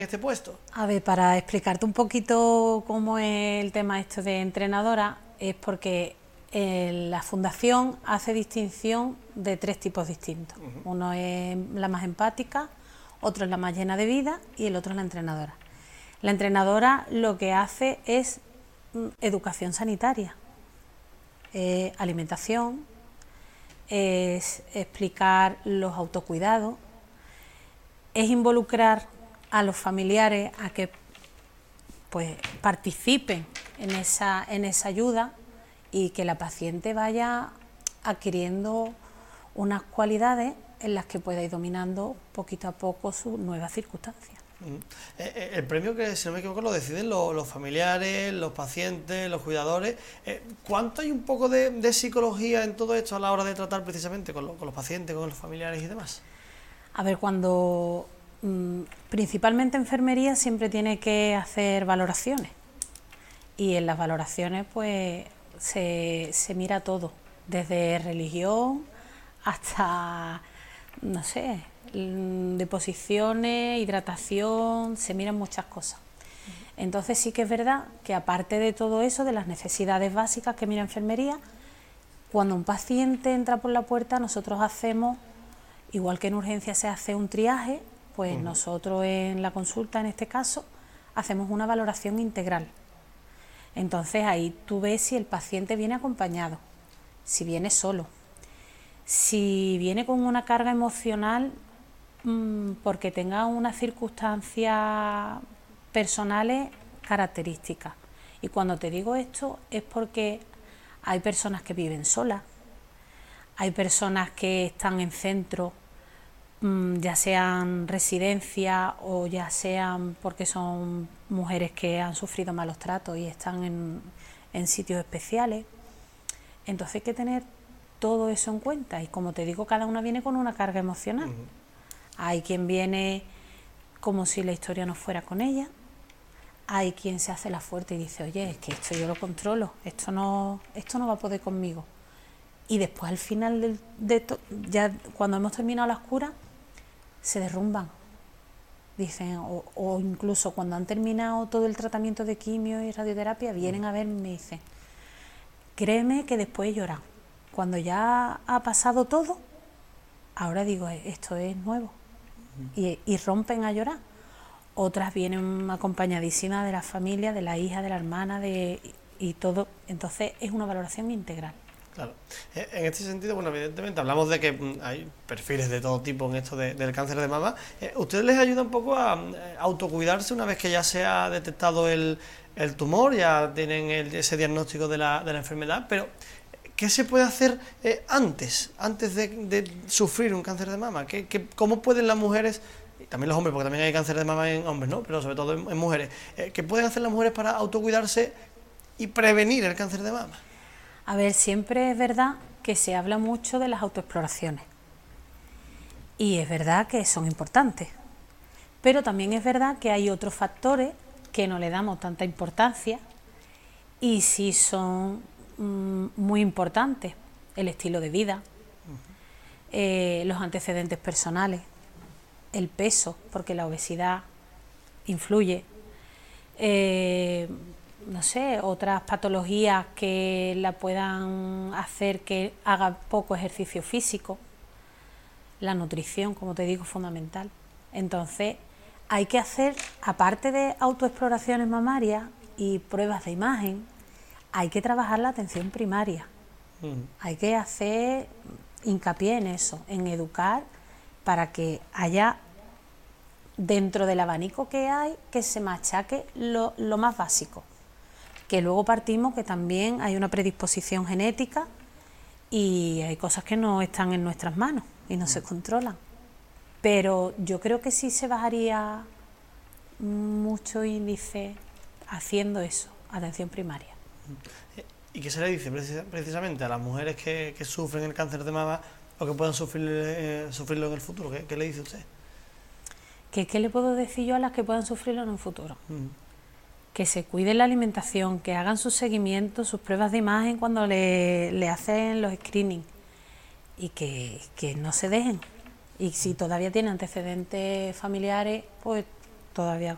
este puesto? A ver, para explicarte un poquito cómo es el tema esto de entrenadora, es porque la fundación hace distinción de tres tipos distintos. Uno es la más empática, otro es la más llena de vida y el otro es la entrenadora. La entrenadora lo que hace es educación sanitaria, alimentación, es explicar los autocuidados, es involucrar a los familiares a que pues participen en esa ayuda y que la paciente vaya adquiriendo unas cualidades en las que pueda ir dominando poquito a poco sus nuevas circunstancias. El premio, que si no me equivoco lo deciden los familiares, los pacientes, los cuidadores. ¿Cuánto hay un poco de psicología en todo esto a la hora de tratar precisamente con los pacientes, con los familiares y demás? A ver, cuando principalmente enfermería siempre tiene que hacer valoraciones y en las valoraciones pues se mira todo, desde religión hasta, no sé, deposiciones, hidratación, se miran muchas cosas. Entonces sí que es verdad que aparte de todo eso, de las necesidades básicas que mira enfermería, cuando un paciente entra por la puerta nosotros hacemos, igual que en urgencia se hace un triaje, pues nosotros en la consulta, en este caso, hacemos una valoración integral. Entonces ahí tú ves si el paciente viene acompañado, si viene solo, si viene con una carga emocional porque tenga unas circunstancias personales características. Y cuando te digo esto es porque hay personas que viven solas, hay personas que están en centros, ya sean residencias o ya sean porque son mujeres que han sufrido malos tratos y están en sitios especiales. Entonces hay que tener todo eso en cuenta y, como te digo, cada una viene con una carga emocional. Hay quien viene como si la historia no fuera con ella, hay quien se hace la fuerte y dice, oye, es que esto yo lo controlo, esto no va a poder conmigo. Y después al final ya cuando hemos terminado las curas, se derrumban, dicen, o incluso cuando han terminado todo el tratamiento de quimio y radioterapia, vienen a verme y me dicen, créeme que después he llorado. Cuando ya ha pasado todo, ahora digo, esto es nuevo, y rompen a llorar. Otras vienen acompañadísimas de la familia, de la hija, de la hermana, y todo. Entonces es una valoración integral. Claro. En este sentido, bueno, evidentemente hablamos de que hay perfiles de todo tipo en esto del cáncer de mama. ¿Ustedes les ayuda un poco a autocuidarse una vez que ya se ha detectado el tumor, ya tienen ese diagnóstico de la enfermedad? Pero, ¿qué se puede hacer antes de sufrir un cáncer de mama? ¿Cómo pueden las mujeres, y también los hombres, porque también hay cáncer de mama en hombres, ¿no?, pero sobre todo en mujeres, qué pueden hacer las mujeres para autocuidarse y prevenir el cáncer de mama? A ver, siempre es verdad que se habla mucho de las autoexploraciones y es verdad que son importantes, pero también es verdad que hay otros factores que no le damos tanta importancia y sí son muy importantes: el estilo de vida, los antecedentes personales, el peso, porque la obesidad influye, no sé, otras patologías que la puedan hacer que haga poco ejercicio físico, la nutrición, como te digo, es fundamental. Entonces hay que hacer, aparte de autoexploraciones mamarias y pruebas de imagen, hay que trabajar la atención primaria. Hay que hacer hincapié en eso, en educar para que haya, dentro del abanico que hay, que se machaque lo más básico. Que luego partimos que también hay una predisposición genética y hay cosas que no están en nuestras manos y no se controlan. Pero yo creo que sí se bajaría mucho índice haciendo eso, atención primaria. ¿Y qué se le dice precisamente a las mujeres que sufren el cáncer de mama o que puedan sufrirlo en el futuro? ¿Qué le dice usted? ¿Qué le puedo decir yo a las que puedan sufrirlo en un futuro? Que se cuiden la alimentación, que hagan sus seguimientos, sus pruebas de imagen cuando le hacen los screenings y que no se dejen. Y si todavía tienen antecedentes familiares, pues todavía